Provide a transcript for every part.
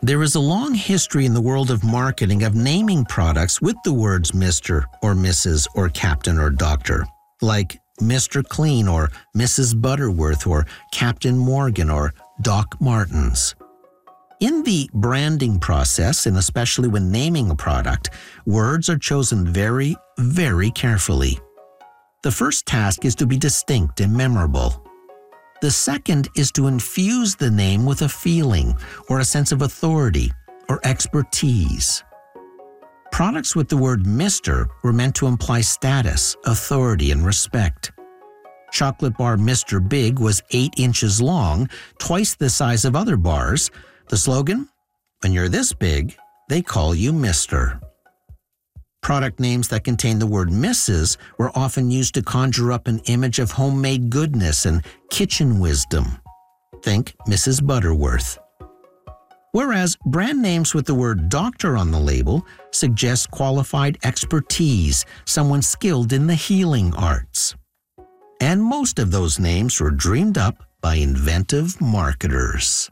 There is a long history in the world of marketing of naming products with the words Mr. or Mrs. or Captain or Doctor, like Mr. Clean or Mrs. Butterworth or Captain Morgan or Doc Martens. In the branding process, and especially when naming a product, words are chosen very, very carefully. The first task is to be distinct and memorable. The second is to infuse the name with a feeling or a sense of authority or expertise. Products with the word Mr. were meant to imply status, authority, and respect. Chocolate bar Mr. Big was 8 inches long, twice the size of other bars. The slogan? When you're this big, they call you Mr. Product names that contain the word Mrs. were often used to conjure up an image of homemade goodness and kitchen wisdom. Think Mrs. Butterworth. Whereas brand names with the word Doctor on the label suggest qualified expertise, someone skilled in the healing arts. And most of those names were dreamed up by inventive marketers.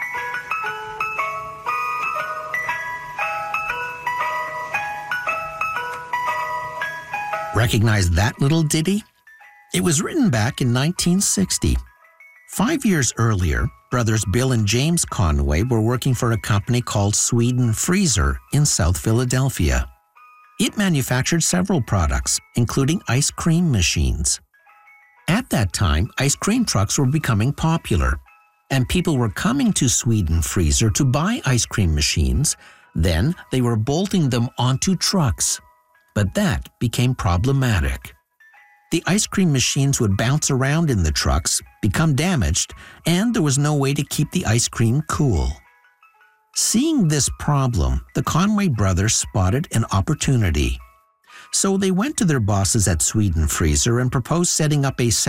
Recognize that little ditty? It was written back in 1960. 5 years earlier, brothers Bill and James Conway were working for a company called Sweden Freezer in South Philadelphia. It manufactured several products, including ice cream machines. At that time, ice cream trucks were becoming popular, and people were coming to Sweden Freezer to buy ice cream machines. Then they were bolting them onto trucks. But that became problematic. The ice cream machines would bounce around in the trucks, become damaged, and there was no way to keep the ice cream cool. Seeing this problem, the Conway brothers spotted an opportunity. So they went to their bosses at Sweden Freezer and proposed setting up a